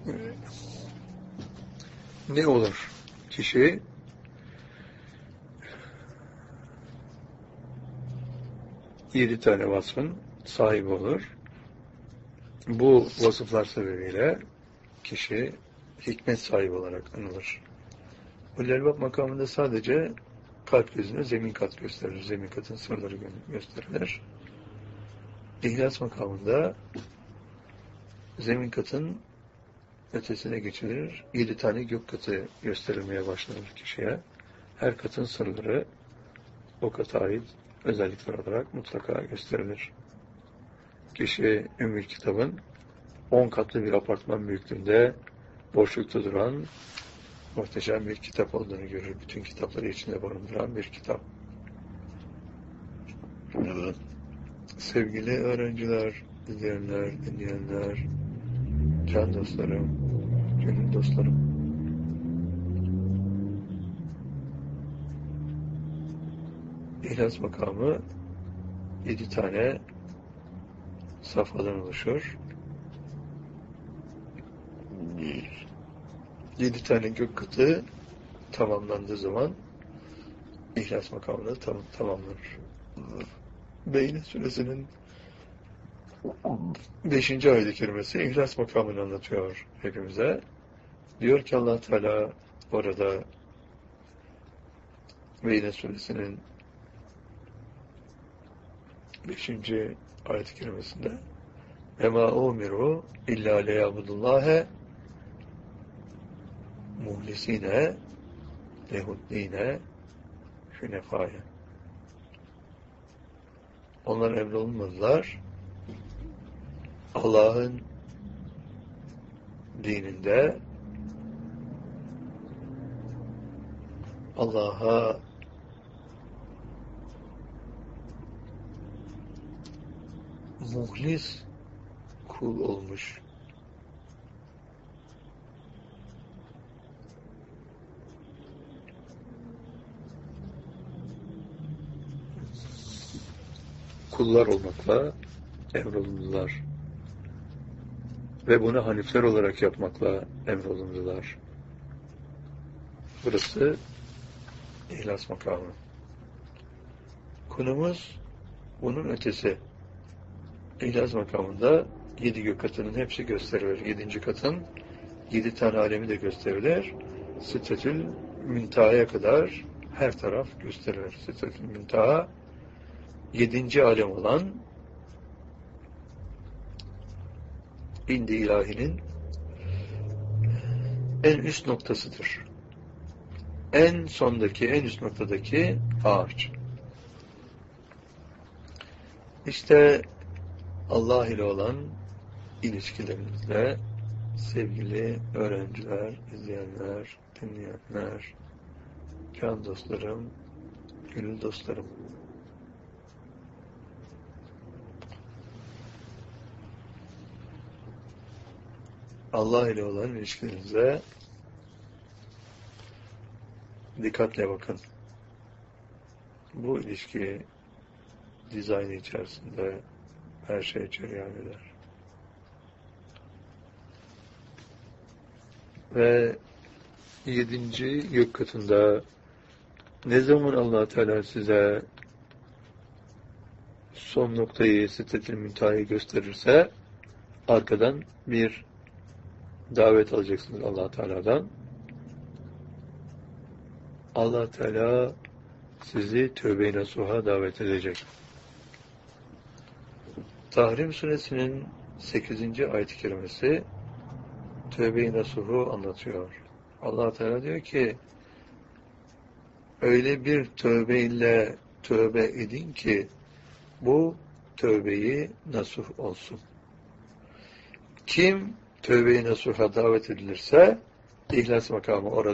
Ne olur? Kişi yedi tane vasfın sahibi olur. Bu vasıflar sebebiyle kişi hikmet sahibi olarak anılır. Bu lelbap makamında sadece kalp gözüne zemin kat gösterilir. Zemin katın sırları gösterilir. İhlas makamında zemin katın ötesine geçilir. 7 tane gök katı gösterilmeye başlanır kişiye. Her katın sırları o kata ait özellikler olarak mutlaka gösterilir. Kişi Ümmül Kitab'ın 10 katlı bir apartman büyüklüğünde boşlukta duran muhteşem bir kitap olduğunu görür. Bütün kitapları içinde barındıran bir kitap. Sevgili öğrenciler, izleyenler, dinleyenler, can dostlarım, gönül dostlarım. İhlas makamı 7 tane safhadan oluşur. 7 tane gök katı tamamlandığı zaman İhlas makamını tamamlanır. Beyyine suresinin 5. ayet-i kerimesi İhlas makamını anlatıyor hepimize. Diyor ki Allah Teala orada Beyyine suresinin 5. ayet-i kerimesinde Ema umiru illa liyabudullâhe muhlisine lehuddine hünefâye. Onlar emrolunmadılar. Allah'ın dininde Allah'a muhlis kul olmuş kullar olmakla emrolundular. Ve bunu hanifler olarak yapmakla emrolundular. Burası İhlas makamı. Konumuz bunun ötesi. İhlas makamında 7 gök katının hepsi gösterilir. 7. katın 7 tane alemi de gösterilir. Sidretül Münteha'ya kadar her taraf gösterilir. Sidretül Münteha 7. alem olan İndi ilahinin en üst noktasıdır. En sondaki, en üst noktadaki ağaç. İşte Allah ile olan ilişkilerimizde sevgili öğrenciler, izleyenler, dinleyenler, can dostlarım, gönül dostlarım. Allah ile olan ilişkilerinize dikkatle bakın. Bu ilişki dizaynı içerisinde her şey cereyan eder. Ve 7. gök katında ne zaman Allah Teala size son noktayı, Sidretül Münteha'yı gösterirse arkadan bir davet alacaksınız Allah Teala'dan. Allah Teala sizi tövbe-i nasuha davet edecek. Tahrim suresinin 8. ayet-i kerimesi tövbe-i nasuhu anlatıyor. Allah Teala diyor ki öyle bir tövbe ile tövbe edin ki bu tövbeyi nasuh olsun. Kim tövbe-i nasuha davet edilirse İhlas makamı orada